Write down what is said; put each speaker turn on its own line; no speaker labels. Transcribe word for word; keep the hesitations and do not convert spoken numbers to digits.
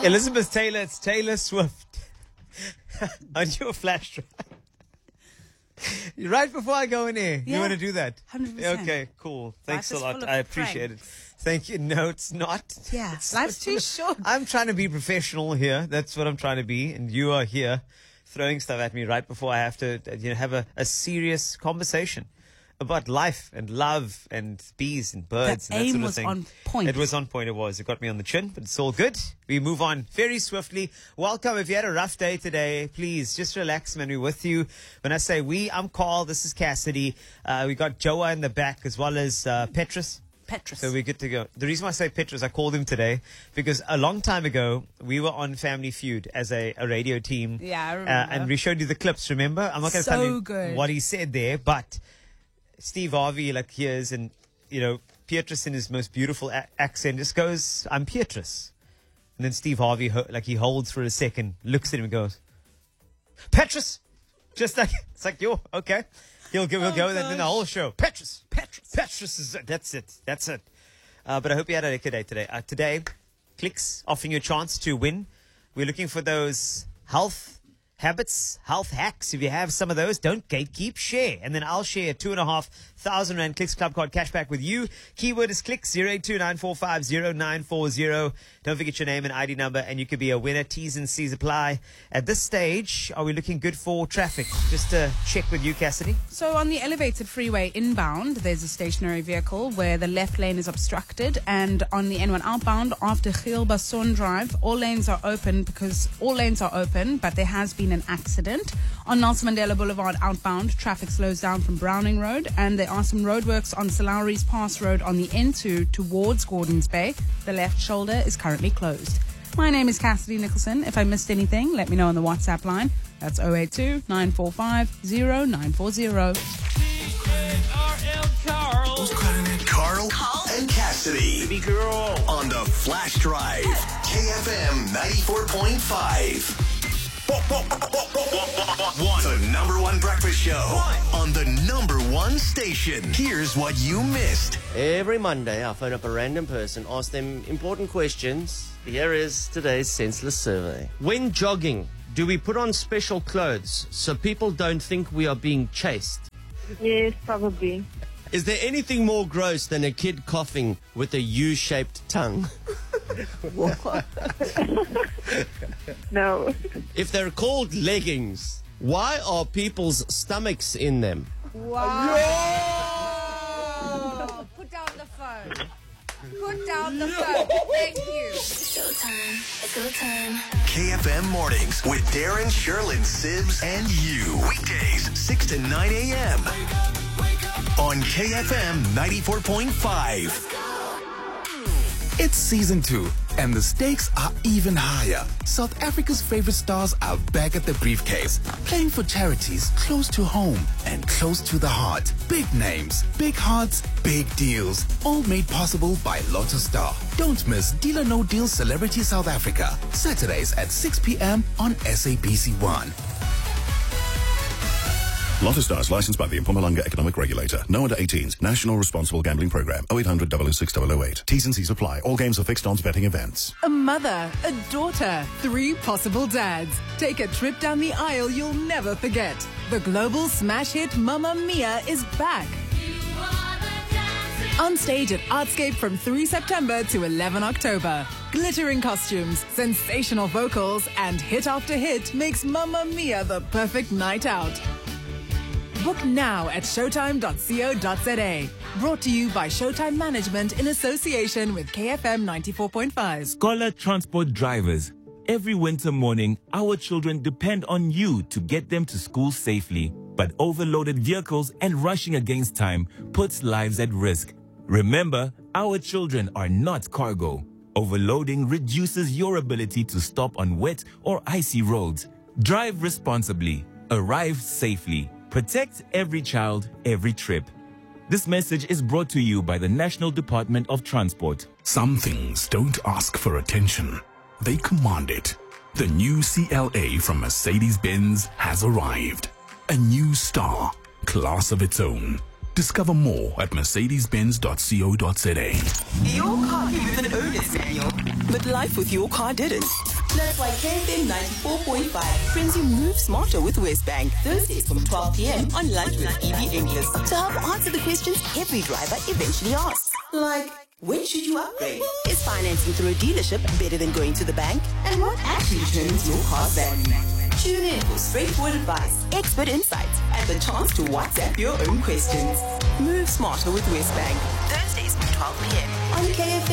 Elizabeth Taylor, it's Taylor Swift on your flash drive. Right before I go in here,
Yeah.
you want to do that?
one hundred percent.
Okay, cool. Thanks
Life
a
is
lot.
full of
I appreciate
pranks.
it. Thank you. No, it's not.
Yeah,
It's
life's
so
too
full of-
short.
I'm trying to be professional here. That's what I'm trying to be. And you are here throwing stuff at me right before I have to uh, you know, have a, a serious conversation about life and love and bees and birds
The
and that
aim
sort of
was
thing.
on point.
It was on point. It was. It got me on the chin, but it's all good. We move on very swiftly. Welcome. If you had a rough day today, please just relax, man. We're with you. When I say we, I'm Carl. This is Cassidy. Uh, we got Joa in the back as well as uh, Petrus.
Petrus.
So we're good to go. The reason why I say Petrus, I called him today because a long time ago, we were on Family Feud as a, a radio team.
Yeah, I
Uh,
remember.
and we showed you the clips, remember? I'm not going to
So
tell you
good.
what he said there, but Steve Harvey, like, hears and, you know, Petrus in his most beautiful a- accent just goes, I'm Petrus. And then Steve Harvey, ho- like, he holds for a second, looks at him and goes, Petrus! Just like, it's like, yo, okay. He'll go, he'll
Oh,
go and then the
gosh.
whole show. Petrus! Petrus! Petrus is it. That's it. That's it. Uh, but I hope you had a good day today. Uh, today, Clicks offering you a chance to win. We're looking for those health habits, health hacks. If you have some of those, don't gatekeep, share. And then I'll share a two and a half thousand rand Clicks Club card cashback with you. Keyword is Clicks, zero eight two nine four five zero nine four zero. Don't forget your name and I D number and you could be a winner. T's and C's apply. At this stage, are we looking good for traffic? Just to check with you, Cassidy.
So on the elevated freeway inbound, there's a stationary vehicle where the left lane is obstructed, and on the N one outbound after Gilbason Drive, all lanes are open because all lanes are open, but there has been an accident. On Nelson Mandela Boulevard outbound, traffic slows down from Browning Road, and there are some roadworks on Salari's Pass Road on the N two towards Gordons Bay. The left shoulder is currently closed. My name is Cassidy Nicholson. If I missed anything, let me know on the WhatsApp line. That's zero eight two nine four five zero nine four zero.
Carl, Carl and Cassidy. Baby girl. On the Flash Drive. K F M ninety-four point five. The number one breakfast show on the number one station. Here's what you missed.
Every Monday, I phone up a random person, ask them important questions. Here is today's senseless survey. When jogging, do we put on special clothes so people don't think we are being chased?
Yes, probably.
Is there anything more gross than a kid coughing with a U-shaped tongue?
No.
If they're called leggings, why are people's stomachs in them?
Wow. Put down the phone. Put down the phone. Thank you.
Showtime. It's go time.
K F M Mornings with Darren, Sherlyn, Sibs, and you. Weekdays, six to nine a.m. on K F M ninety-four point five.
It's season two, and the stakes are even higher. South Africa's favorite stars are back at the briefcase, playing for charities close to home and close to the heart. Big names, big hearts, big deals, all made possible by Lotto Star. Don't miss Deal or No Deal Celebrity South Africa, Saturdays at six p.m. on S A B C one.
Lotto Stars, licensed by the Mpumalanga Economic Regulator. No under eighteens. National Responsible Gambling Program. oh eight hundred double oh six double oh eight. T's and C's apply. All games are fixed odds betting events.
A mother, a daughter, three possible dads. Take a trip down the aisle you'll never forget. The global smash hit Mamma Mia is back. On stage at Artscape from the third of September to the eleventh of October. Glittering costumes, sensational vocals, and hit after hit makes Mamma Mia the perfect night out. Book now at showtime dot co dot za. Brought to you by Showtime Management in association with K F M ninety-four point five.
Scholar Transport drivers. Every winter morning, our children depend on you to get them to school safely. But overloaded vehicles and rushing against time puts lives at risk. Remember, our children are not cargo. Overloading reduces your ability to stop on wet or icy roads. Drive responsibly. Arrive safely. Protect every child, every trip. This message is brought to you by the National Department of Transport.
Some things don't ask for attention. They command it. The new C L A from Mercedes-Benz has arrived. A new star, class of its own. Discover more at mercedes benz dot co dot za.
Your car came with an owner's manual, but life with your car didn't. That's why K F M ninety-four point five brings you Move Smarter with Westbank. Thursdays from twelve p.m. on Lunch with Evie English. To help answer the questions every driver eventually asks. Like, when should you upgrade? Is financing through a dealership better than going to the bank? And what actually determines your car's value? Tune in for straightforward advice, expert insights, and the chance to WhatsApp your own questions. Move Smarter with Westbank. Thursdays from twelve p.m. on K F M.